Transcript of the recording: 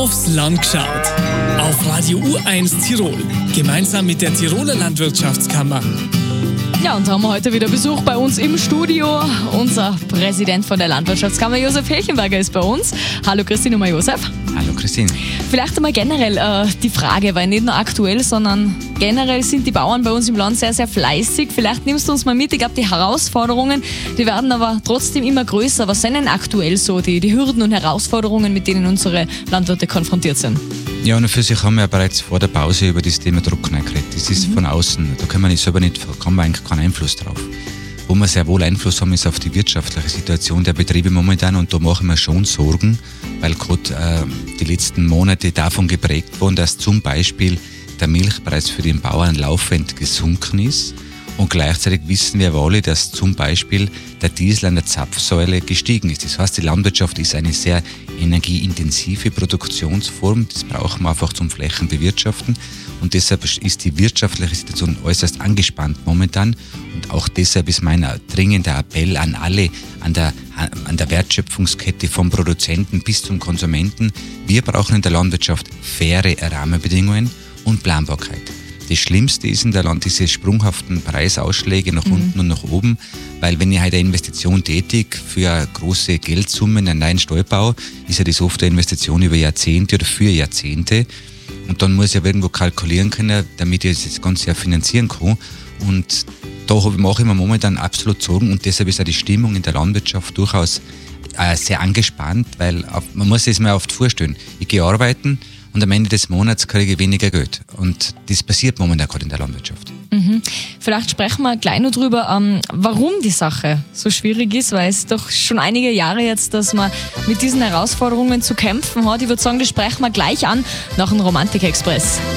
Aufs Land geschaut. Auf Radio U1 Tirol. Gemeinsam mit der Tiroler Landwirtschaftskammer. Ja, und da haben wir heute wieder Besuch bei uns im Studio. Unser Präsident von der Landwirtschaftskammer, Josef Helchenberger, ist bei uns. Hallo Christine und Josef. Hallo Christine. Vielleicht einmal generell die Frage, weil nicht nur aktuell, sondern generell sind die Bauern bei uns im Land sehr, sehr fleißig. Vielleicht nimmst du uns mal mit, ich glaube, die Herausforderungen, die werden aber trotzdem immer größer. Was sind denn aktuell so die Hürden und Herausforderungen, mit denen unsere Landwirte konfrontiert sind? Ja, und für sich haben wir ja bereits vor der Pause über das Thema Trockner geredet. Das ist von außen, da kann man eigentlich keinen Einfluss drauf. Wo wir sehr wohl Einfluss haben, ist auf die wirtschaftliche Situation der Betriebe momentan, und da machen wir schon Sorgen, weil gerade die letzten Monate davon geprägt wurden, dass zum Beispiel der Milchpreis für den Bauern laufend gesunken ist. Und gleichzeitig wissen wir alle, dass zum Beispiel der Diesel an der Zapfsäule gestiegen ist. Das heißt, die Landwirtschaft ist eine sehr energieintensive Produktionsform. Das brauchen wir einfach zum Flächenbewirtschaften. Und deshalb ist die wirtschaftliche Situation äußerst angespannt momentan. Und auch deshalb ist mein dringender Appell an alle, an der Wertschöpfungskette vom Produzenten bis zum Konsumenten. Wir brauchen in der Landwirtschaft faire Rahmenbedingungen und Planbarkeit. Das Schlimmste ist in der Land diese sprunghaften Preisausschläge nach unten und nach oben, weil wenn ich halt eine Investition tätig für große Geldsummen in einen neuen Stallbau, ist ja das oft eine Investition über Jahrzehnte oder für Jahrzehnte, und dann muss ich ja irgendwo kalkulieren können, damit ich das Ganze ja finanzieren kann, und da mache ich mir momentan absolut Sorgen, und deshalb ist auch die Stimmung in der Landwirtschaft durchaus sehr angespannt, weil man muss sich das mal oft vorstellen, ich gehe arbeiten, und am Ende des Monats kriege ich weniger Geld. Und das passiert momentan gerade in der Landwirtschaft. Vielleicht sprechen wir gleich noch drüber, warum die Sache so schwierig ist, weil es doch schon einige Jahre jetzt, dass man mit diesen Herausforderungen zu kämpfen hat. Ich würde sagen, das sprechen wir gleich an nach dem Romantik-Express.